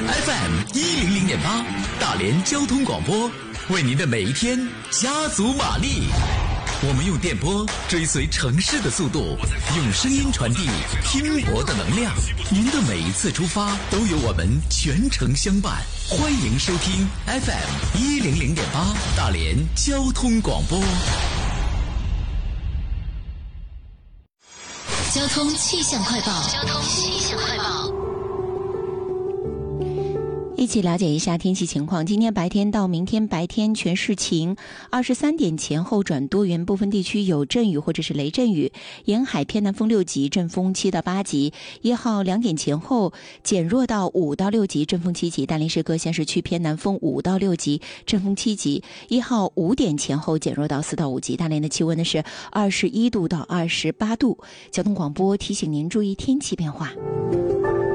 FM100.8，大连交通广播，为您的每一天加足马力。我们用电波追随城市的速度，用声音传递拼搏的能量。您的每一次出发都有我们全程相伴。欢迎收听 FM100.8 大连交通广播。 交通气象快报。 一起了解一下天气情况。今天白天到明天白天全市晴，23点前后转多云，部分地区有阵雨或者是雷阵雨，沿海偏南风6级，阵风7到8级。1号2点前后减弱到5到6级，阵风7级。大连市各县市区偏南风5到6级，阵风7级。1号5点前后减弱到4到5级。大连的气温呢是21度到28度。交通广播提醒您注意天气变化。